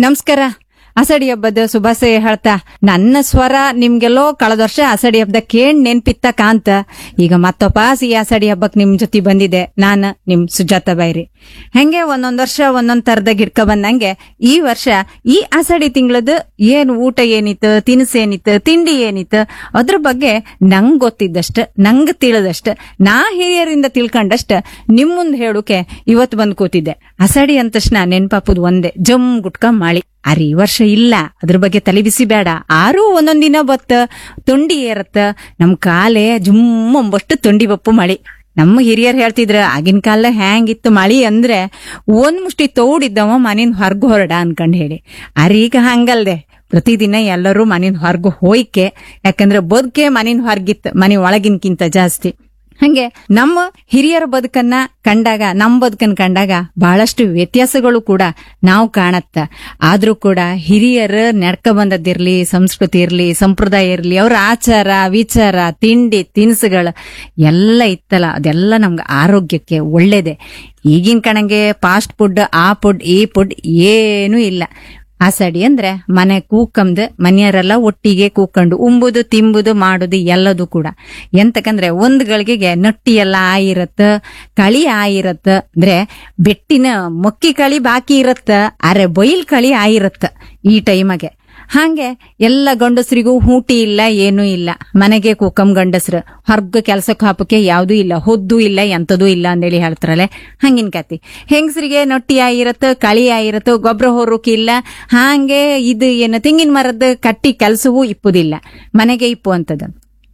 ನಮಸ್ಕಾರ. ಅಸಡಿ ಹಬ್ಬದ ಶುಭಾಶಯ ಹೇಳ್ತಾ ನನ್ನ ಸ್ವರ ನಿಮ್ಗೆಲ್ಲೋ ಕಳೆದ ವರ್ಷ ಅಸಡಿ ಹಬ್ಬದ ಕೇಳ್ ನೆನ್ಪಿತ್ತ ಕಾಂತ ಈಗ ಮತ್ತೊಪಾಸಿ ಅಸಡಿ ಹಬ್ಬಕ್ ನಿಮ್ ಜೊತೆ ಬಂದಿದೆ. ನಾನು ನಿಮ್ ಸುಜಾತ ಬೈರಿ. ಹೆಂಗೆ ಒಂದೊಂದ್ ವರ್ಷ ಒಂದೊಂದ್ ತರದ ಗಿಡ್ಕ ಬಂದಂಗೆ ಈ ವರ್ಷ ಈ ಅಸಡಿ ತಿಂಗಳದ ಏನ್ ಊಟ ಏನಿತ್ತು, ತಿನಿಸು ಏನಿತ್ತು, ತಿಂಡಿ ಏನಿತ್ತು ಅದ್ರ ಬಗ್ಗೆ ನಂಗ್ ಗೊತ್ತಿದ್ದಷ್ಟ, ನಂಗ್ ತಿಳಿದಷ್ಟ, ನಾ ಹಿರಿಯರಿಂದ ತಿಳ್ಕೊಂಡಷ್ಟ ನಿಮ್ ಮುಂದ್ ಹೇಳುಕೆ ಇವತ್ ಬಂದ್ ಕೂತಿದ್ದೆ. ಅಸಡಿ ಅಂದ ತಕ್ಷಣ ನೆನ್ಪಾಪುದ್ ಒಂದೇ, ಜಮ್ ಗುಟ್ಕ ಮಾಳಿ. ಅರೆ ಈ ವರ್ಷ ಇಲ್ಲ, ಅದ್ರ ಬಗ್ಗೆ ತಲೆ ಬಿಸಿ ಬೇಡ. ಆರೂ ಒಂದೊಂದಿನ ಬತ್ತ ತೊಂಡಿ ಏರತ್ತ, ನಮ್ ಕಾಲೇ ಜುಮ್ ಅಂಬಷ್ಟು ತೊಂಡಿ ಬಪ್ಪು ಮಳಿ. ನಮ್ಮ ಹಿರಿಯರ್ ಹೇಳ್ತಿದ್ರ ಆಗಿನ ಕಾಲ ಹ್ಯಾಂಗಿತ್ತು ಮಳಿ ಅಂದ್ರೆ ಒಂದ್ ಮುಷ್ಟಿ ತೌಡಿದ್ದವ ಮನಿನ್ ಹೊರ್ಗು ಹೊರಡ ಅನ್ಕಂಡ್ ಹೇಳಿ. ಅರೆ ಈಗ ಹಂಗಲ್ದೆ, ಪ್ರತಿದಿನ ಎಲ್ಲರೂ ಮನಿನ್ ಹೊರ್ಗು ಹೋಯ್ಕೆ. ಯಾಕಂದ್ರೆ ಬದುಕೆ ಮನಿನ್ ಹೊರ್ಗಿತ್ತು, ಮನಿ ಒಳಗಿನ್ಕಿಂತ ಜಾಸ್ತಿ. ಹಂಗೆ ನಮ್ಮ ಹಿರಿಯರ ಬದುಕನ್ನ ಕಂಡಾಗ, ನಮ್ ಬದುಕನ್ ಕಂಡಾಗ ಬಹಳಷ್ಟು ವ್ಯತ್ಯಾಸಗಳು ಕೂಡ ನಾವು ಕಾಣತ್ತ. ಆದ್ರೂ ಕೂಡ ಹಿರಿಯರ ನಡ್ಕ ಬಂದದ್ದಿರ್ಲಿ, ಸಂಸ್ಕೃತಿ ಇರ್ಲಿ, ಸಂಪ್ರದಾಯ ಇರ್ಲಿ, ಅವ್ರ ಆಚಾರ ವಿಚಾರ, ತಿಂಡಿ ತಿನಿಸುಗಳು ಎಲ್ಲ ಇತ್ತಲ್ಲ, ಅದೆಲ್ಲ ನಮ್ಗೆ ಆರೋಗ್ಯಕ್ಕೆ ಒಳ್ಳೇದೆ. ಈಗಿನ ಕಣಂಗೆ ಫಾಸ್ಟ್ ಫುಡ್, ಆ ಫುಡ್ ಈ ಫುಡ್ ಏನೂ ಇಲ್ಲ. ಆಸಡಿ ಅಂದ್ರೆ ಮನೆ ಕೂಕಂದು ಮನೆಯವರೆಲ್ಲ ಒಟ್ಟಿಗೆ ಕೂಕೊಂಡು ಉಂಬುದು ತಿಂಬುದು ಮಾಡುದು ಎಲ್ಲದು ಕೂಡ. ಎಂತಕಂದ್ರೆ ಒಂದ್ ಗಳಿಗೆಗೆ ನಟ್ಟಿ ಎಲ್ಲ ಆಯಿರತ್ತ, ಕಳಿ ಆಯಿರತ್ತ, ಅಂದ್ರೆ ಬೆಟ್ಟಿನ ಮೊಕ್ಕಿ ಕಳಿ ಬಾಕಿ ಇರತ್ತ, ಅರೆ ಬೈಲ್ ಕಳಿ ಆಯಿರತ್ತ ಈ ಟೈಮಗೆ. ಹಾಗೆ ಎಲ್ಲ ಗಂಡಸರಿಗೂ ಹೂಟಿ ಇಲ್ಲ, ಏನೂ ಇಲ್ಲ. ಮನೆಗೆ ಕೂಕಂ ಗಂಡಸ್ರು, ಹೊರ್ಗ ಕೆಲ್ಸಕ್ಕೆ ಹಾಪಕ್ಕೆ ಯಾವ್ದೂ ಇಲ್ಲ, ಹೊದ್ದು ಇಲ್ಲ, ಎಂತದೂ ಇಲ್ಲ ಅಂದೇಳಿ ಹೇಳ್ತಾರಲ್ಲ, ಹಂಗಿನ ಕತಿ. ಹೆಂಗಸರಿಗೆ ನೊಟ್ಟಿ ಆಗಿರತ್ತ, ಕಳಿ ಆಗಿರತ್ತ, ಗೊಬ್ಬರ ಹೊರಕ್ಕೆ ಇಲ್ಲ. ಹಾಗೆ ಇದು ಏನು ತೆಂಗಿನ ಮರದ ಕಟ್ಟಿ ಕೆಲ್ಸವೂ ಇಪ್ಪುದಿಲ್ಲ, ಮನೆಗೆ ಇಪ್ಪು ಅಂತದ.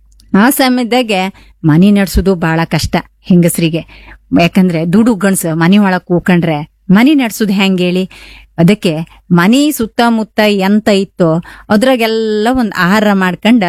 ಆ ಸಮಯದಾಗೆ ಮನಿ ನಡ್ಸುದು ಬಹಳ ಕಷ್ಟ ಹೆಂಗಸರಿಗೆ. ಯಾಕಂದ್ರೆ ದುಡು ಗಂಡ್ಸ ಮನಿ ಒಳಗ್ ಕೂಕೊಂಡ್ರೆ ಮನಿ ನಡ್ಸುದ್ ಹೆಂಗ್ ಹೇಳಿ? ಅದಕ್ಕೆ ಮನಿ ಸುತ್ತಮುತ್ತ ಎಂತ ಇತ್ತೋ ಅದ್ರಾಗೆಲ್ಲ ಒಂದ್ ಆಹಾರ ಮಾಡ್ಕೊಂಡ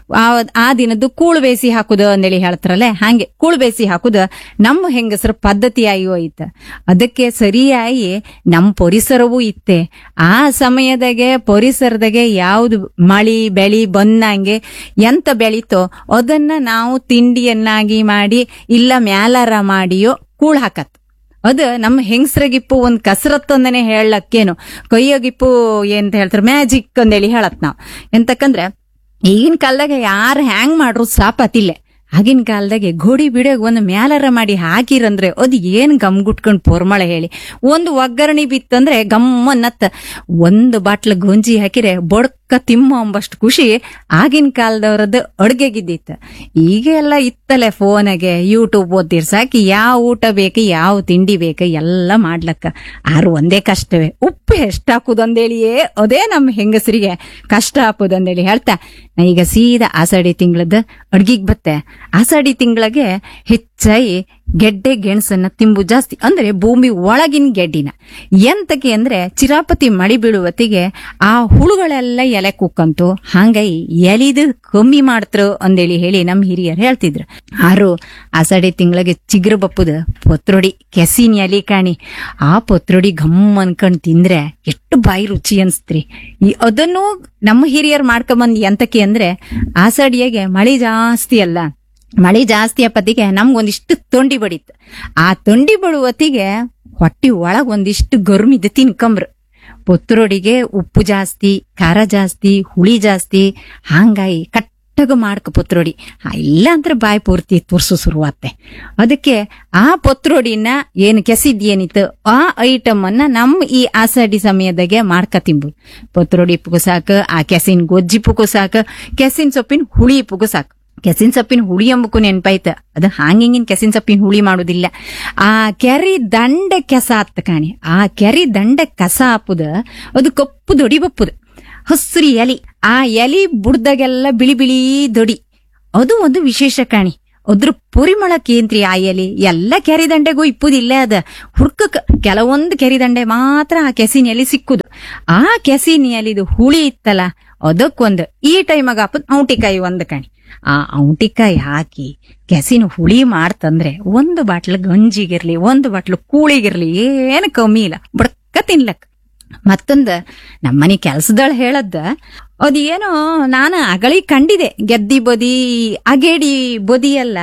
ಆ ದಿನದ್ದು ಕೂಳು ಬೇಸಿ ಹಾಕುದ ಅಂದೇಳಿ ಹೇಳ್ತಾರಲ್ಲ, ಹಾಗೆ ಕೂಳು ಬೇಸಿ ಹಾಕುದ ನಮ್ಮ ಹೆಂಗಸರ ಪದ್ಧತಿಯಾಗಿ ಹೋಯ್ತ. ಅದಕ್ಕೆ ಸರಿಯಾಗಿ ನಮ್ ಪರಿಸರವೂ ಇತ್ತೆ. ಆ ಸಮಯದಾಗೆ ಪರಿಸರದಾಗೆ ಯಾವ್ದು ಮಳಿ ಬೆಳಿ ಬಂದಂಗೆ ಎಂತ ಬೆಳೀತೋ ಅದನ್ನ ನಾವು ತಿಂಡಿಯನ್ನಾಗಿ ಮಾಡಿ ಇಲ್ಲ ಮ್ಯಾಲಾರ ಮಾಡಿಯೋ ಕೂಳ್ ಹಾಕತ್. ಅದ ನಮ್ಮ ಹೆಂಗಸ್ರಗಿಪ್ಪು ಒಂದ್ ಕಸರತ್ ಅಂದನೆ ಹೇಳಕ್ಕೇನು, ಕೈಯಗಿಪ್ಪು ಏನ್ ಹೇಳ್ತಾರ ಮ್ಯಾಜಿಕ್ ಅಂದೇಳಿ ಹೇಳತ್ ನಾವ್. ಎಂತಕಂದ್ರೆ ಈಗಿನ ಕಾಲದಾಗ ಯಾರು ಹ್ಯಾಂಗ್ ಮಾಡ್ರು ಸಾಪತಿಲ್ಲ. ಆಗಿನ ಕಾಲದಾಗೆ ಗೋಡಿ ಬಿಡೋಗ್ ಒಂದು ಮ್ಯಾಲರ ಮಾಡಿ ಹಾಕಿರಂದ್ರೆ ಅದು ಏನ್ ಗಮ್ಗುಟ್ಕೊಂಡ್ ಪೊರ್ಮಳ ಹೇಳಿ. ಒಂದು ಒಗ್ಗರಣೆ ಬಿತ್ತಂದ್ರೆ ಗಮ್ಮನ್ನತ್ತ. ಒಂದು ಬಾಟ್ಲ ಗೊಂಜಿ ಹಾಕಿರೆ ಬೊಡ್ಕ ತಿಮ್ಮ ಅಂಬಷ್ಟು ಖುಷಿ ಆಗಿನ ಕಾಲದವ್ರದ್ದು ಅಡ್ಗೆಗಿದ್ದಿತ್ತು. ಈಗ ಎಲ್ಲ ಇತ್ತಲೆ ಫೋನಾಗೆ ಯೂಟ್ಯೂಬ್ ಓದ್ತಿರ್ ಸಾಕಿ, ಯಾವ ಊಟ ಬೇಕು, ಯಾವ ತಿಂಡಿ ಬೇಕು ಎಲ್ಲ ಮಾಡ್ಲಕ್ಕ. ಆರು ಒಂದೇ ಕಷ್ಟವೇ, ಉಪ್ಪು ಎಷ್ಟ್ ಹಾಕುದಂದೇಳಿಯೇ ಅದೇ ನಮ್ಮ ಹೆಂಗಸರಿಗೆ ಕಷ್ಟ ಹಾಕುದಂದೇಳಿ ಹೇಳ್ತಾ ಈಗ ಸೀದಾ ಆಷಾಢಿ ತಿಂಗಳದ ಅಡ್ಗಿಗ್ ಬತ್ತೆ. ಆಷಾಢಿ ತಿಂಗಳಿಗೆ ಹೆಚ್ಚಾಗಿ ಗೆಡ್ಡೆ ಗೆಣಸನ್ನ ತಿಂಬು ಜಾಸ್ತಿ, ಅಂದ್ರೆ ಭೂಮಿ ಒಳಗಿನ ಗೆಡ್ಡಿನ. ಎಂತಕ್ಕೆ ಅಂದ್ರೆ ಚಿರಾಪತಿ ಮಳಿ ಬೀಳುವತ್ತಿಗೆ ಆ ಹುಳುಗಳೆಲ್ಲ ಎಲೆ ಕುಕ್ಕಂತು, ಹಂಗಾಗಿ ಎಲಿದು ಕಮ್ಮಿ ಮಾಡ್ತರು ಅಂದೇಳಿ ಹೇಳಿ ನಮ್ ಹಿರಿಯರು ಹೇಳ್ತಿದ್ರು. ಆರು ಆಷಾಢಿ ತಿಂಗಳಿಗೆ ಚಿಗ್ರ ಬಪ್ಪುದ ಪತ್ರೊಡಿ ಕೆಸಿನ ಎಲಿ ಕಾಣಿ, ಆ ಪತ್ರೊಡಿ ಘಮ್ ಅನ್ಕೊಂಡ್ ತಿಂದ್ರೆ ಎಷ್ಟು ಬಾಯಿ ರುಚಿ ಅನ್ಸ್ತ್ರಿ. ಅದನ್ನು ನಮ್ಮ ಹಿರಿಯರು ಮಾಡ್ಕೊಂಬಂದ್ ಎಂತಕ್ಕೆ ಅಂದ್ರೆ ಆಷಾಢಿಯಾಗೆ ಮಳಿ ಜಾಸ್ತಿ ಅಲ್ಲ, ಮಳಿ ಜಾಸ್ತಿ ಅಪ್ಪತ್ತಿಗೆ ನಮ್ಗೊಂದಿಷ್ಟು ತೊಂಡಿ ಬಡಿತ್ತು. ಆ ತೊಂಡಿ ಬಡುವತ್ತಿಗೆ ಹೊಟ್ಟಿ ಒಳಗ್ ಒಂದಿಷ್ಟು ಗರ್ಮಿದ್ದು ತಿನ್ಕಂಬ್ರು. ಪೊತ್ರೊಡಿಗೆ ಉಪ್ಪು ಜಾಸ್ತಿ, ಖಾರ ಜಾಸ್ತಿ, ಹುಳಿ ಜಾಸ್ತಿ, ಹಂಗಾಗಿ ಕಟ್ಟಗ ಮಾಡ್ಕ ಪೊತ್ರೊಡಿ. ಇಲ್ಲ ಅಂದ್ರೆ ಬಾಯಿ ಪೂರ್ತಿ ತುರ್ಸು ಶುರುವಾತ್ತೆ. ಅದಕ್ಕೆ ಆ ಪೊತ್ರೊಡಿನ ಏನು ಕೆಸಿದ್ಯೇನಿತ್ತು ಆ ಐಟಮ್ ಅನ್ನ ನಮ್ಮ ಈ ಆಷಾಢಿ ಸಮಯದಾಗೆ ಮಾಡ್ಕ ತಿಂಬುದು. ಪೊತ್ರೊಡಿ ಪುಗು ಸಾಕು, ಆ ಕೆಸಿನ ಗೊಜ್ಜಿ ಪುಗು ಸಾಕು, ಕೆಸಿನ ಸೊಪ್ಪಿನ ಹುಳಿ ಪುಗು ಸಾಕು. ಕೆಸಿನ ಸೊಪ್ಪಿನ ಹುಳಿ ಎಂಬಕ್ಕೂ ನೆನ್ಪಾಯ್ತ, ಅದು ಹಾಂಗಿಂಗಿನ ಕೆಸಿನ ಸೊಪ್ಪಿನ ಹುಳಿ ಮಾಡುದಿಲ್ಲ. ಆ ಕೆರಿ ದಂಡ ಕೆಸ ಆತ್ತ ಕಾಣಿ, ಆ ಕೆರಿ ದಂಡ ಕಸ ಹಾಪುದ ಅದು ಕಪ್ಪು ದೊಡಿ ಬಪ್ಪುದ, ಹಸ್ರಿ ಎಲಿ. ಆ ಎಲಿ ಬುಡ್ದಾಗೆಲ್ಲ ಬಿಳಿ ಬಿಳಿ ದೊಡಿ, ಅದು ಒಂದು ವಿಶೇಷ ಕಾಣಿ. ಅದ್ರ ಪರಿಮಳಕ್ಕೇಂತ್ರಿ ಆ ಎಲಿ ಎಲ್ಲ ಕೆರಿ ದಂಡೆಗೂ ಇಪ್ಪುದಿಲ್ಲ. ಅದ ಹುಡ್ಕಕ್ ಕೆಲವೊಂದು ಕೆರಿ ದಂಡೆ ಮಾತ್ರ ಆ ಕೆಸಿನ ಎಲಿ ಸಿಕ್ಕುದು. ಆ ಕೆಸಿನ ಎಲಿದು ಹುಳಿ ಇತ್ತಲ್ಲ ಅದಕ್ಕೊಂದು ಈ ಟೈಮಾಗ ಹಾಪುದ್ ಔಟಿಕಾಯಿ ಒಂದು ಕಾಣಿ. ಆ ಔಟಿಕಾಯಿ ಹಾಕಿ ಕೆಸಿನ ಹುಳಿ ಮಾಡ್ತಂದ್ರೆ ಒಂದು ಬಾಟ್ಲು ಗಂಜಿಗಿರ್ಲಿ, ಒಂದು ಬಾಟ್ಲು ಕೂಳಿಗಿರ್ಲಿ ಏನು ಕಮ್ಮಿ ಇಲ್ಲ, ಬಡ್ಕ ತಿನ್ಲಕ್. ಮತ್ತೊಂದ ನಮ್ಮನಿ ಕೆಲ್ಸದಳ ಹೇಳದ್ದ, ಅದೇನೋ ನಾನು ಅಗಳಿ ಕಂಡಿದೆ, ಗೆದ್ದಿ ಬದಿ ಅಗೇಡಿ ಬದಿ ಎಲ್ಲ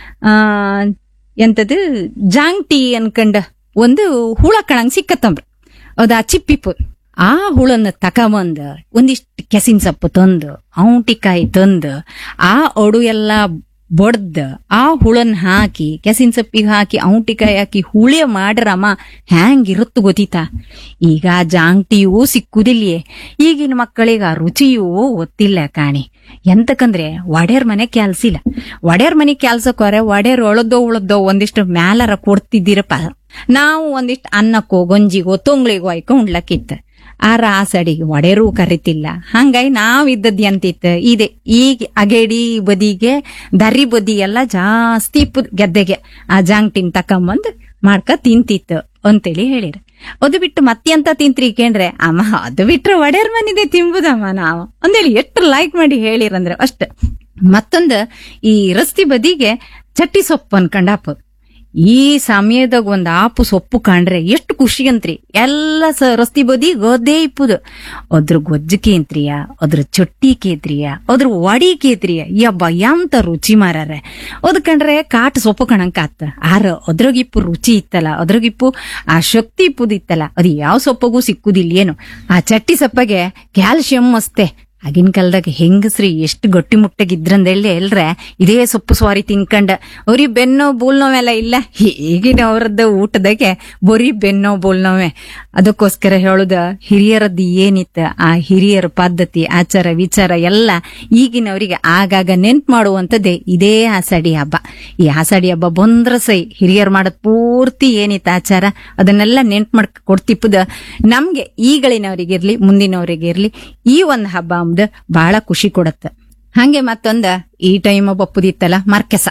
ಎಂತದು ಜಾಂಗ್ಟಿ ಅನ್ಕಂಡ ಒಂದು ಹುಳ ಕಣಂಗ್ ಸಿಕ್ಕತ್ತಂಬ್ರ. ಅದ ಚಿಪ್ಪಿಪ್ಪು ಆ ಹುಳನ್ನ ತಕೊಂಬಂದ ಒಂದಿಷ್ಟು ಕೆಸಿನ ಸೊಪ್ಪು ತಂದು ಔಟಿಕಾಯಿ ತಂದು ಆ ಒಡು ಎಲ್ಲ ಬಡ್ದ ಆ ಹುಳನ್ ಹಾಕಿ ಕೆಸಿನ ಸೊಪ್ಪಿಗೆ ಹಾಕಿ ಔಟಿಕಾಯಿ ಹಾಕಿ ಹುಳಿ ಮಾಡ್ರಮ್ಮ ಹ್ಯಾಂಗಿರುತ್ತು ಗೊತ್ತಿತಾ. ಈಗ ಜಾಂಗ್ಟಿಯೂ ಸಿಕ್ಕುದಿಲ್ಲಯೇ, ಈಗಿನ ಮಕ್ಕಳಿಗೆ ಆ ರುಚಿಯೂ ಗೊತ್ತಿಲ್ಲ ಕಾಣಿ. ಎಂತಕಂದ್ರೆ ಒಡೆಯರ್ ಮನೆ ಕೆಲ್ಸಿಲ್ಲ. ಒಡೆಯರ್ ಮನೆ ಕೆಲ್ಸಕ್ಕೋರೆ ಒಡೆಯರ್ ಉಳದೋ ಒಂದಿಷ್ಟು ಮ್ಯಾಲರ ಕೊಡ್ತಿದ್ದೀರಪ್ಪ. ನಾವು ಒಂದಿಷ್ಟು ಅನ್ನಕ್ಕೋ ಗಂಜಿಗೋ ತೊಂಗ್ಳಿಗೋ ಆಯ್ಕೊ ಉಣ್ಲಕ್ಕಿತ್ತ. ಆ ಸಡಿಗೆ ಒಡೆರೂ ಕರಿತಿಲ್ಲ. ಹಂಗಾಗಿ ನಾವಿದ್ದದ್ ಎಂತಿತ್ತು ಇದೆ. ಈಗ ಅಗೇಡಿ ಬದಿಗೆ ದರಿ ಬದಿ ಎಲ್ಲ ಜಾಸ್ತಿ ಇಪ್ಪು ಗೆದ್ದೆಗೆ ಆ ಜಾಂಗ್ಟಿನ್ ತಕೊಂಬಂದ್ ಮಾಡ್ಕ ತಿಂತಿತ್ತು ಅಂತೇಳಿ ಹೇಳಿರ. ಅದು ಬಿಟ್ಟು ಮತ್ತೆಂತ ತಿಂತ್ರಿ ಕೇಂದ್ರೆ ಅಮ್ಮ ಅದು ಬಿಟ್ರೆ ಒಡೆಯರ್ ಮನಿದೆ ತಿಂಬುದಮ್ಮ ನಾವು ಅಂದೇಳಿ ಎಷ್ಟು ಲೈಕ್ ಮಾಡಿ ಹೇಳಿರಂದ್ರೆ ಅಷ್ಟ. ಮತ್ತೊಂದು ಈ ರಸ್ತಿ ಬದಿಗೆ ಚಟ್ಟಿ ಸೊಪ್ಪು ಅನ್ಕೊಂಡಾಪ. ಈ ಸಮಯದಾಗ ಒಂದ್ ಆಪು ಸೊಪ್ಪು ಕಾಣ್ರೆ ಎಷ್ಟು ಖುಷಿ ಅಂತ್ರಿ. ಎಲ್ಲ ರಸ್ತಿ ಬದಿ ಗದ್ದೆ ಇಪ್ಪುದು. ಅದ್ರ ಗೊಜ್ಜು ಕೇಂತ್ರಿಯ, ಅದ್ರ ಚೊಟ್ಟಿ ಕೇತ್ರಿಯ, ಅದ್ರ ವಡಿ ಕೇತ್ರಿಯ, ಯಬ್ಬ ಎಂತ ರುಚಿ ಮಾರಾರೆ. ಅದ್ ಕಂಡ್ರೆ ಕಾಟ ಸೊಪ್ಪು ಕಣಂಕಾತ. ಅದ್ರಾಗಿಪ್ಪು ರುಚಿ ಇತ್ತಲ್ಲ, ಅದ್ರಾಗಿಪ್ಪು ಆ ಶಕ್ತಿ ಇಪ್ಪುದಿತ್ತಲ್ಲ, ಅದು ಯಾವ ಸೊಪ್ಪಗೂ ಸಿಕ್ಕುದಿಲ್ಲ ಏನು. ಆ ಚಟ್ಟಿ ಸೊಪ್ಪಗೆ ಕ್ಯಾಲ್ಸಿಯಂ ಅಸ್ತೆ. ಆಗಿನ ಕಾಲದಾಗ ಹೆಂಗಸ್ರಿ ಎಷ್ಟು ಗಟ್ಟಿ ಮುಟ್ಟಗಿದ್ರಂದೇಳಿ ಎಲ್ರೆ ಇದೇ ಸೊಪ್ಪು ಸ್ವಾರಿ ತಿನ್ಕಂಡ ಅವ್ರಿಗೆ ಬೆನ್ನೋ ಬೋಲ್ನೋವೆಲ್ಲ ಇಲ್ಲ. ಈಗಿನ ಅವ್ರದ್ದು ಊಟದಾಗೆ ಬರೀ ಬೆನ್ನೋ ಬೋಲ್ನೋವೆ. ಅದಕ್ಕೋಸ್ಕರ ಹೇಳುದ ಹಿರಿಯರದ್ದು ಏನಿತ್ತ ಆ ಹಿರಿಯರ ಪದ್ಧತಿ ಆಚಾರ ವಿಚಾರ ಎಲ್ಲ ಈಗಿನವರಿಗೆ ಆಗಾಗ ನೆನ್ಪು ಮಾಡುವಂತದ್ದೇ ಇದೇ ಆಷಾಢಿ ಹಬ್ಬ. ಈ ಆಷಾಢಿ ಹಬ್ಬ ಬಂದ್ರ ಸೈ ಹಿರಿಯರ್ ಮಾಡದ್ ಪೂರ್ತಿ ಏನಿತ್ತ ಆಚಾರ ಅದನ್ನೆಲ್ಲ ನೆನ್ಪು ಮಾಡ್ಕ ಕೊಡ್ತಿಪ್ಪದ ನಮ್ಗೆ ಈಗಳಿನವರಿಗಿರ್ಲಿ ಮುಂದಿನವರಿಗಿರ್ಲಿ ಈ ಒಂದ್ ಹಬ್ಬ ಬಹಳ ಖುಷಿ ಕೊಡತ್ತ. ಹಂಗೆ ಮತ್ತೊಂದ ಈ ಟೈಮ್ ಬಪ್ಪುದಿತ್ತಲ್ಲ ಮರ್ಕೆಸ.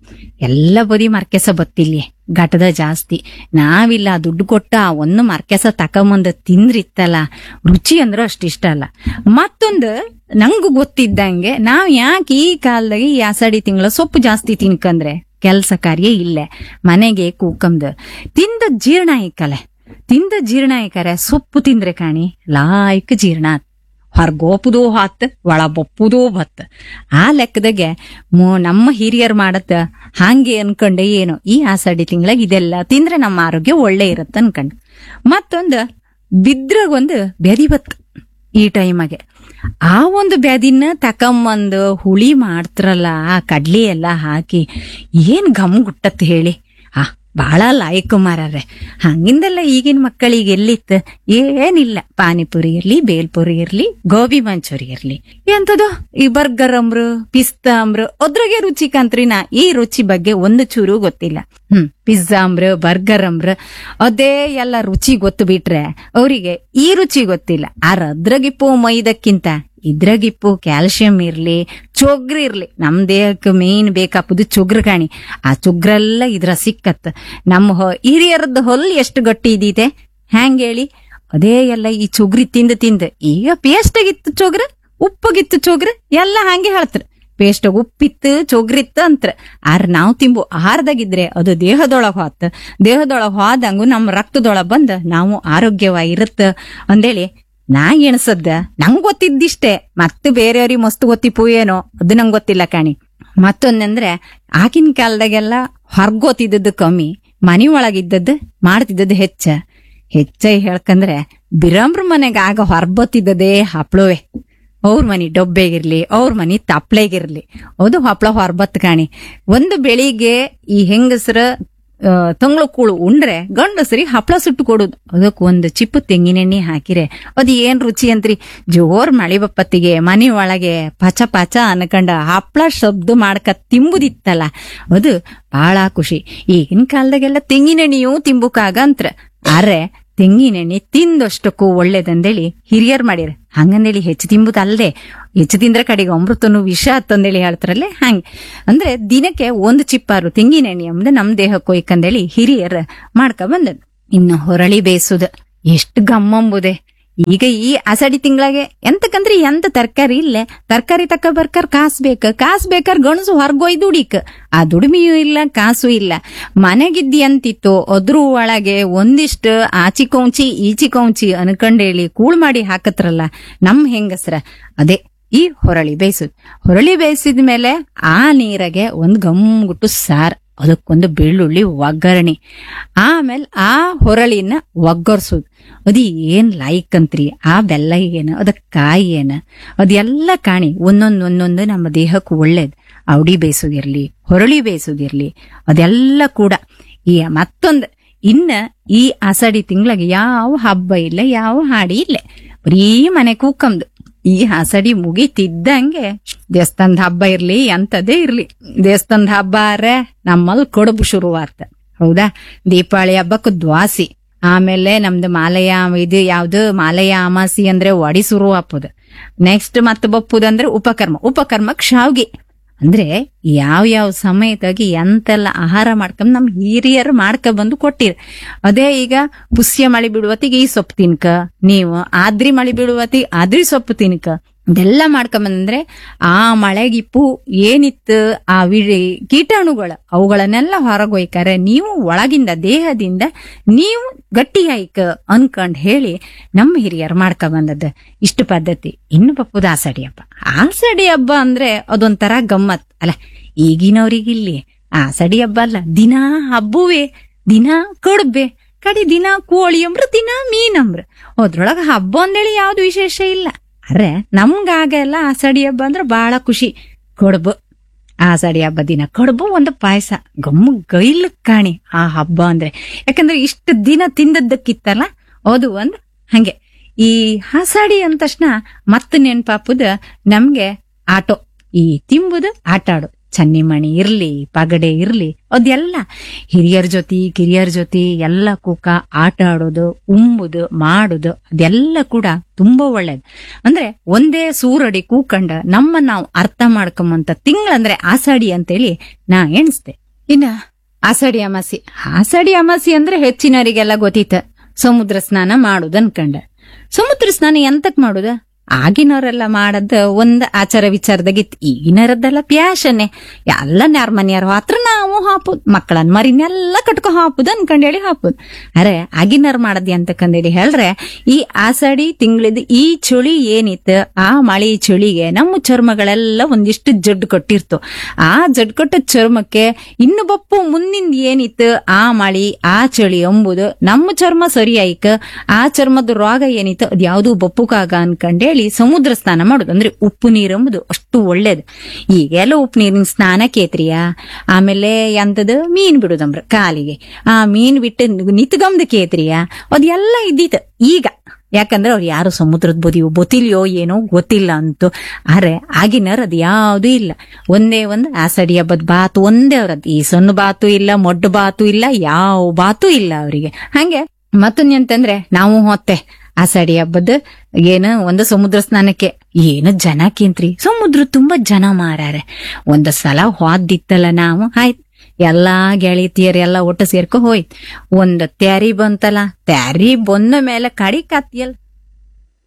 ಎಲ್ಲ ಬದಿ ಮರ್ಕೆಸ ಬತ್ತಿಲ್ಲಿ ಘಟದ ಜಾಸ್ತಿ. ನಾವಿಲ್ಲ ದುಡ್ಡು ಕೊಟ್ಟ ಒಂದು ಮರ್ಕೆಸ ತಕೊಂಬಂದ ತಿಂದ್ರಿತ್ತಲ್ಲ ರುಚಿ ಅಂದ್ರ ಅಷ್ಟಿಷ್ಟ ಅಲ್ಲ. ಮತ್ತೊಂದು ನಂಗೂ ಗೊತ್ತಿದ್ದಂಗೆ ನಾವ್ ಯಾಕೆ ಈ ಕಾಲದಾಗ ಈ ಆಷಾಢಿ ತಿಂಗಳ ಸೊಪ್ಪು ಜಾಸ್ತಿ ತಿನ್ಕಂದ್ರೆ ಕೆಲ್ಸ ಕಾರ್ಯ ಇಲ್ಲೇ ಮನೆಗೆ ಕೂಕಂದ್ ತಿಂದ ಜೀರ್ಣ ಐಕಲೆ. ತಿಂದ ಜೀರ್ಣ ಐಕರೆ ಸೊಪ್ಪು ತಿಂದ್ರೆ ಕಾಣಿ ಲಾಯ್ಕ ಜೀರ್ಣ ಹೊರ್ಗೋಪುದೂ ಹಾತ್ ಒಳ ಬಪ್ಪುದೂ ಬತ್. ಆ ಲೆಕ್ಕದಾಗೆ ನಮ್ಮ ಹಿರಿಯರ್ ಮಾಡತ್ತ ಹಾಂಗೆ ಅನ್ಕೊಂಡೆ ಏನು ಈ ಆಷಾಢಿ ತಿಂಗಳಾಗ ಇದೆಲ್ಲ ತಿಂದ್ರೆ ನಮ್ಮ ಆರೋಗ್ಯ ಒಳ್ಳೆ ಇರತ್ತ ಅನ್ಕಂಡ್. ಮತ್ತೊಂದು ಬಿದ್ರಾಗೊಂದು ಬ್ಯಾದಿ ಬತ್ ಈ ಟೈಮಾಗೆ. ಆ ಒಂದು ಬ್ಯಾದಿನ ತಕೊಂಬಂದು ಹುಳಿ ಮಾಡ್ತಾರಲ್ಲ ಆ ಕಡ್ಲಿ ಎಲ್ಲ ಹಾಕಿ ಏನ್ ಘಮ್ ಗುಟ್ಟತ್ ಹೇಳಿ. ಬಹಳ ಲಾಯಕ್ ಮಾರಾರೆ. ಹಂಗಿಂದೆಲ್ಲ ಈಗಿನ ಮಕ್ಕಳಿಗೆ ಎಲ್ಲಿತ್ತ ಏನಿಲ್ಲ. ಪಾನಿಪುರಿ ಇರ್ಲಿ, ಬೇಲ್ಪುರಿ ಇರ್ಲಿ, ಗೋಬಿ ಮಂಚೂರಿ ಇರ್ಲಿ, ಎಂತದು ಈ ಬರ್ಗರ್ ಅಂಬ್ರು ಪಿಸ್ತಾ ಅಂಬ್ರು ಅದ್ರಾಗೆ ರುಚಿ ಕಂತ್ರಿನ ಈ ರುಚಿ ಬಗ್ಗೆ ಒಂದು ಚೂರು ಗೊತ್ತಿಲ್ಲ. ಪಿಜ್ಜಾ ಅಂಬ್ರು ಬರ್ಗರ್ ಅಂಬ್ರು ಅದೇ ಎಲ್ಲ ರುಚಿ ಗೊತ್ತು ಬಿಟ್ರೆ ಅವರಿಗೆ ಈ ರುಚಿ ಗೊತ್ತಿಲ್ಲ. ಅದ್ರಾಗಿಪ್ಪು ಮೈದಕ್ಕಿಂತ ಇದ್ರಾಗಿಪ್ಪು ಕ್ಯಾಲ್ಸಿಯಂ ಇರ್ಲಿ ಚೊಗ್ರು ಇರ್ಲಿ. ನಮ್ ದೇಹಕ್ಕೆ ಮೇನ್ ಬೇಕಾಪುದು ಚೊಗ್ರು ಕಾಣಿ. ಆ ಚೊಗ್ರೆಲ್ಲ ಇದ್ರ ಸಿಕ್ಕತ್. ನಮ್ಮ ಹಿರಿಯರದ್ದು ಹೊಲ್ ಎಷ್ಟು ಗಟ್ಟಿ ಇದಿದೆ ಹ್ಯಾಂಗ ಹೇಳಿ. ಅದೇ ಎಲ್ಲ ಈ ಚೊಗ್ರಿ ತಿಂದ ಈಗ ಪೇಸ್ಟ್ ಆಗಿತ್ತು ಚೊಗ್ರ, ಉಪ್ಪಗಿತ್ತು ಚೊಗ್ರ ಎಲ್ಲ ಹಂಗೆ ಹೇಳ್ತಾರ. ಪೇಸ್ಟ್ ಉಪ್ಪಿತ್ತು ಚೊಗ್ರಿತ್ತು ಅಂತ್ರ. ನಾವು ತಿಂಬು ಆಹಾರದಾಗಿದ್ರೆ ಅದು ದೇಹದೊಳಗ್ ಹೋತ್. ದೇಹದೊಳಗ್ ಹೋದಂಗು ನಮ್ಮ ರಕ್ತದೊಳಗ್ ಬಂದ್ ನಾವು ಆರೋಗ್ಯವಾಗಿರುತ್ತ ಅಂದೇಳಿ ನಾ ಎಣಸದ್ದ. ನಂಗ್ ಗೊತ್ತಿದ್ದಿಷ್ಟೇ, ಮತ್ತೆ ಬೇರೆಯವ್ರಿಗೆ ಮಸ್ತ್ ಗೊತ್ತಿಪ್ಪು ಏನೋ ಅದು ನಂಗೆ ಗೊತ್ತಿಲ್ಲ ಕಾಣಿ. ಮತ್ತೊಂದಂದ್ರೆ ಆಗಿನ ಕಾಲದಾಗೆಲ್ಲ ಹೊರ್ಗೋತಿದ್ದದ್ದು ಕಮ್ಮಿ, ಮನಿ ಒಳಗಿದ್ದದ್ದು ಮಾಡ್ತಿದ್ದದ್ದು ಹೆಚ್ಚ ಹೇಳ್ಕಂದ್ರೆ ಬಿರಂಬ್ರ ಮನೆಗೆ ಆಗ ಹೊರ್ಬತ್ತಿದ್ದದೇ ಹಪ್ಳವೇ. ಅವ್ರ ಮನಿ ಡೊಬ್ಬೆಗಿರ್ಲಿ, ಅವ್ರ ಮನಿ ತಪ್ಳೆಗಿರ್ಲಿ, ಅದು ಹಪ್ಳ ಹೊರ್ಬತ್ ಕಾಣಿ. ಒಂದು ಬೆಳಿಗ್ಗೆ ಈ ಹೆಂಗಸರ ತಂಗ್ಳು ಕೂಳು ಉಂಡ್ರೆ ಗಂಡಸರಿ ಹಪ್ಳ ಸುಟ್ಟು ಕೊಡುದು. ಅದಕ್ ಒಂದು ಚಿಪ್ಪು ತೆಂಗಿನೆಣ್ಣೆ ಹಾಕಿರೆ ಅದು ಏನ್ ರುಚಿ ಅಂತ್ರಿ. ಜೋರ್ ಮಳಿ ಬಪ್ಪತ್ತಿಗೆ ಮನಿ ಒಳಗೆ ಪಚ ಪಚ ಅನ್ಕಂಡ ಹಪ್ಳ ಶಬ್ದ ಮಾಡ್ಕ ತಿಂಬುದಿತ್ತಲ್ಲ ಅದು ಬಹಳ ಖುಷಿ. ಈಗಿನ ಕಾಲದಾಗೆಲ್ಲ ತೆಂಗಿನೆಣ್ಣೆಯೂ ತಿಂಬುಕಾಗಂತ್ರ. ಆದ್ರೆ ತೆಂಗಿನೆಣ್ಣೆ ತಿಂದಷ್ಟಕ್ಕೂ ಒಳ್ಳೇದಂದೇಳಿ ಹಿರಿಯರ್ ಮಾಡಿರ. ಹಂಗಂದೇಳಿ ಹೆಚ್ಚು ತಿಂಬುದಲ್ದೆ ಹೆಚ್ಚು ತಿಂದ್ರೆ ಕಡೆಗೆ ಅಮೃತನು ವಿಷ ಅಂತಂದೇಳಿ ಹೇಳ್ತಾರಲ್ಲೇ ಹಂಗೆ. ಅಂದ್ರೆ ದಿನಕ್ಕೆ ಒಂದು ಚಿಪ್ಪಾರು ತೆಂಗಿನೆಣ್ಣೆ ಅಂಬುದು ನಮ್ ದೇಹಕ್ಕೆ ಒಯ್ಕಂದೇಳಿ ಹಿರಿಯರ್ ಮಾಡ್ಕ ಬಂದದ್. ಇನ್ನು ಹೊರಳಿ ಬೇಯಿಸುದ ಎಷ್ಟು ಗಮ್ಮಂಬುದೆ. ಈಗ ಈ ಆಷಾಢಿ ತಿಂಗಳಾಗೆ ಎಂತಕಂದ್ರೆ ಎಂತ ತರಕಾರಿ ಇಲ್ಲೇ. ತರಕಾರಿ ತಕ್ಕ ಬರ್ಕರ್ ಕಾಸ್ ಬೇಕಾರ್ ಗಣಸು ಹೊರ್ಗೊಯ್ ದುಡಿಕ್. ಆ ದುಡಿಮೆಯೂ ಇಲ್ಲ, ಕಾಸು ಇಲ್ಲ. ಮನೆಗಿದ್ದಿ ಅಂತಿತ್ತು ಅದ್ರ ಒಳಗೆ ಒಂದಿಷ್ಟು ಆಚಿ ಕೌಂಚಿ ಈಚಿ ಕೌಂಚಿ ಅನ್ಕಂಡೇಳಿ ಕೂಳ್ ಮಾಡಿ ಹಾಕತ್ರಲ್ಲ ನಮ್ ಹೆಂಗಸ್ರ. ಅದೇ ಈ ಹೊರಳಿ ಬೇಯಿಸುದು. ಹೊರಳಿ ಬೇಯಿಸಿದ ಮೇಲೆ ಆ ನೀರಾಗೆ ಒಂದ್ ಗಮ್ಗುಟ್ಟು ಸಾರ್ ಅದಕ್ಕೊಂದು ಬೆಳ್ಳುಳ್ಳಿ ಒಗ್ಗರಣೆ, ಆಮೇಲೆ ಆ ಹೊರಳಿನ ಒಗ್ಗರ್ಸೋದು. ಅದು ಏನ್ ಲಾಯ್ಕ್ ಅಂತ್ರಿ. ಆ ಬೆಲ್ಲ ಏನು, ಅದಕ್ಕೆ ಕಾಯಿ ಏನು, ಅದೆಲ್ಲ ಕಾಣಿ ಒಂದೊಂದು ನಮ್ಮ ದೇಹಕ್ಕೆ ಒಳ್ಳೇದು. ಅವಡಿ ಬೇಯಿಸೋದಿರ್ಲಿ, ಹೊರಳಿ ಬೇಯಿಸೋದಿರ್ಲಿ, ಅದೆಲ್ಲ ಕೂಡ. ಈ ಮತ್ತೊಂದು, ಇನ್ನ ಈ ಆಷಾಢಿ ತಿಂಗಳಿಗೆ ಯಾವ ಹಬ್ಬ ಇಲ್ಲ, ಯಾವ ಹಾಡಿ ಇಲ್ಲ, ಬರೀ ಮನೆ ಕೂಕಂದು. ಈ ಆಷಾಢಿ ಮುಗಿತಿದ್ದಂಗೆ ದೇವಸ್ಥಾನದ ಹಬ್ಬ ಇರ್ಲಿ, ಎಂತದೇ ಇರ್ಲಿ, ದೇವಸ್ಥಾನದ ಹಬ್ಬ ಆರೆ ನಮ್ಮಲ್ಲಿ ಕಡುಬು ಶುರುವಾರ್ತ. ಹೌದಾ? ದೀಪಾವಳಿ ಹಬ್ಬಕ್ಕೆ ದ್ವಾಸಿ, ಆಮೇಲೆ ನಮ್ದು ಮಾಲಯ, ಇದು ಯಾವ್ದು ಮಾಲಯ ಅಮಾಸಿ ಅಂದ್ರೆ ಒಡಿ ಶುರು ಹಾಪುದು. ನೆಕ್ಸ್ಟ್ ಮತ್ತೆ ಬಪ್ಪುದಂದ್ರೆ ಉಪಕರ್ಮಕ್ ಶಾವ್ಗಿ. ಅಂದ್ರೆ ಯಾವ ಸಮಯದಾಗಿ ಎಂತೆಲ್ಲ ಆಹಾರ ಮಾಡ್ಕೊಂಡ್ ನಮ್ ಹಿರಿಯರು ಬಂದು ಕೊಟ್ಟಿರ್. ಅದೇ ಈಗ ಪುಷ್ಯ ಮಳಿ ಬಿಡುವತ್ತಿಗೆ ಈ ಸೊಪ್ಪು ತಿನ್ಕ, ನೀವು ಆದ್ರಿ ಮಳಿ ಬಿಡುವತ್ತಿಗೆ ಆದ್ರಿ ಸೊಪ್ಪು ತಿನ್ಕ, ಇದೆಲ್ಲ ಮಾಡ್ಕೊಂಬಂದ್ರೆ ಆ ಮಳೆಗಿಪ್ಪು ಏನಿತ್ತು, ಆ ಕೀಟಾಣುಗಳು ಅವುಗಳನ್ನೆಲ್ಲ ಹೊರಗೊಯ್ಕಾರೆ ನೀವು ಒಳಗಿಂದ ದೇಹದಿಂದ ನೀವು ಗಟ್ಟಿಯಾಯ್ಕ ಅನ್ಕೊಂಡ್ ಹೇಳಿ ನಮ್ಮ ಹಿರಿಯರು ಮಾಡ್ಕೊಂಬಂದದ್ದು ಇಷ್ಟು ಪದ್ಧತಿ. ಇನ್ನು ಬಪ್ಪುದ ಆಷಾಢಿ ಹಬ್ಬ. ಆಷಾಢಿ ಹಬ್ಬ ಅಂದ್ರೆ ಅದೊಂಥರ ಗಮ್ಮತ್ ಅಲ್ಲ. ಈಗಿನವ್ರಿಗಿಲ್ಲಿ ಆಷಾಢಿ ಹಬ್ಬ ಅಲ್ಲ, ದಿನಾ ಹಬ್ಬುವೆ, ದಿನಾ ಕಡುಬೆ, ಕಡಿ ದಿನ ಕೋಳಿ ಅಂಬ್ರ, ದಿನ ಮೀನಂಬ್ರ. ಅದ್ರೊಳಗ ಹಬ್ಬ ಅಂದೇಳಿ ಯಾವ್ದು ವಿಶೇಷ ಇಲ್ಲ. ಅರೆ ನಮ್ಗಾಗೆಲ್ಲ ಆಷಾಢಿ ಹಬ್ಬ ಅಂದ್ರೆ ಬಹಳ ಖುಷಿ. ಕಡುಬು, ಆಷಾಢಿ ಹಬ್ಬ ದಿನ ಕಡುಬು, ಒಂದು ಪಾಯಸ, ಗಮ್ಮು ಗೈಲ್ ಕಾಣಿ ಆ ಹಬ್ಬ ಅಂದ್ರೆ. ಯಾಕಂದ್ರೆ ಇಷ್ಟು ದಿನ ತಿಂದದ್ದಕ್ಕಿತ್ತಲ್ಲ, ಅದು ಒಂದು ಹಂಗೆ. ಈ ಆಷಾಢಿ ಅಂದ ತಕ್ಷಣ ಮತ್ತೆ ನೆನ್ಪಾಪುದ ನಮ್ಗೆ ಆಟೋ, ಈ ತಿಂಬುದು ಆಟ ಆಡೋ, ಚನ್ನಿಮಣಿ ಇರ್ಲಿ, ಪಗಡೆ ಇರ್ಲಿ, ಅದೆಲ್ಲ ಹಿರಿಯರ ಜೊತೆ ಎಲ್ಲ ಕೂಕ ಆಟ ಆಡೋದು, ಉಂಬುದು, ಮಾಡುದು, ಅದೆಲ್ಲ ಕೂಡ ತುಂಬಾ ಒಳ್ಳೇದು. ಅಂದ್ರೆ ಒಂದೇ ಸೂರಡಿ ಕೂಕಂಡ ನಾವು ಅರ್ಥ ಮಾಡ್ಕೊಂಬಂತ ತಿಂಗಳಂದ್ರೆ ಆಷಾಢಿ ಅಂತೇಳಿ ನಾ ಎಣಿಸ್ದೆ. ಇನ್ನ ಆಷಾಢಿ ಅಮಾಸಿ ಅಂದ್ರೆ ಹೆಚ್ಚಿನವರಿಗೆಲ್ಲ ಗೊತ್ತಿತ್ತ, ಸಮುದ್ರ ಸ್ನಾನ ಮಾಡುದು ಅನ್ಕಂಡ. ಸಮುದ್ರ ಸ್ನಾನ ಎಂತಕ್ ಮಾಡುದ? ಆಗಿನವರೆಲ್ಲ ಮಾಡದ ಒಂದ್ ಆಚಾರ ವಿಚಾರದಾಗಿತ್ತು. ಈಗಿನರದ್ದೆಲ್ಲ ಪ್ಯಾಶನ್ನೇ. ಎಲ್ಲ ನ್ಯಾರ್ಮನ್ಯಾರ ಹತ್ರ ನಾವು ಹಾಪುದ್, ಮಕ್ಕಳನ್ ಮರಿನೆಲ್ಲ ಕಟ್ಕೊ ಹಾಪುದ್ ಅನ್ಕಂಡೇಳಿ ಹಾಪುದ್. ಅರೆ ಆಗಿನರ್ ಮಾಡದಿ ಅಂತಕಂದೇಳಿ ಹೇಳ್ರೆ, ಈ ಆಷಾಢಿ ತಿಂಗಳಿದ್ ಈ ಚಳಿ ಏನಿತ್ತು, ಆ ಮಳಿ ಚಳಿಗೆ ನಮ್ಮ ಚರ್ಮಗಳೆಲ್ಲ ಒಂದಿಷ್ಟು ಜಡ್ಡು ಕೊಟ್ಟಿರ್ತು. ಆ ಜಡ್ ಕೊಟ್ಟ ಚರ್ಮಕ್ಕೆ ಇನ್ನು ಬಪ್ಪು ಮುಂದಿಂದ ಏನಿತ್ತು, ಆ ಮಳಿ ಆ ಚಳಿ ಎಂಬುದು ನಮ್ಮ ಚರ್ಮ ಸರಿ ಆಯ್ಕ, ಆ ಚರ್ಮದ ರೋಗ ಏನಿತ್ತು ಅದ್ ಯಾವ್ದು ಬಪ್ಪುಕಾಗ ಅನ್ಕಂಡೇಳಿ ಸಮುದ್ರ ಸ್ನಾನ ಮಾಡುದು. ಅಂದ್ರೆ ಉಪ್ಪು ನೀರು ಎಂಬುದು ಅಷ್ಟು ಒಳ್ಳೇದು. ಈಗೆಲ್ಲ ಉಪ್ಪು ನೀರಿನ ಸ್ನಾನ ಕೇತ್ರಿಯ. ಆಮೇಲೆ ಎಂತದ ಮೀನ್ ಬಿಡುದಂಬ್ರ ಕಾಲಿಗೆ, ಆ ಮೀನ್ ಬಿಟ್ಟು ನಿತ್ಗಮ್ದ ಕೇತ್ರಿಯ, ಅದೆಲ್ಲ ಇದ್ದಿತ್ತು. ಈಗ ಯಾಕಂದ್ರೆ ಅವ್ರು ಯಾರು ಸಮುದ್ರದ ಬೊತಿಲಿಯೋ ಏನೋ ಗೊತ್ತಿಲ್ಲ ಅಂತು. ಅರೆ ಆಗಿನರ್ ಅದ್ ಯಾವ್ದು ಇಲ್ಲ. ಒಂದೇ ಒಂದು ಆಷಾಢಿ ಹಬ್ಬದ ಬಾತು ಒಂದೇ ಅವ್ರದ್. ಈ ಸಣ್ಣ ಬಾತು ಇಲ್ಲ, ಮೊಡ್ಡು ಬಾತು ಇಲ್ಲ, ಯಾವ ಬಾತು ಇಲ್ಲ ಅವರಿಗೆ. ಹಂಗೆ ಮತ್ತೊಂದ್ ಅಂತಂದ್ರೆ ನಾವು ಹೊತ್ತೆ ಆಷಾಢಿ ಹಬ್ಬದ ಏನು ಒಂದು ಸಮುದ್ರ ಸ್ನಾನಕ್ಕೆ ಏನು ಜನ ಕೇಂತ್ರಿ, ಸಮುದ್ರ ತುಂಬಾ ಜನ ಮಾರಾರೆ. ಒಂದ್ ಸಲ ಹೋದಿತ್ತಲ್ಲ ನಾವು, ಆಯ್ತು ಎಲ್ಲಾ ಗೆಳತಿಯರೆಲ್ಲ ಒಟ್ಟು ಸೇರ್ಕೊ ಹೋಯ್ತು. ಒಂದ್ ತ್ಯಾರಿ ಬಂತಲ್ಲ, ತ್ಯಾರಿ ಬಂದ ಮೇಲೆ ಕಡಿ ಕತ್ತಿಯಲ್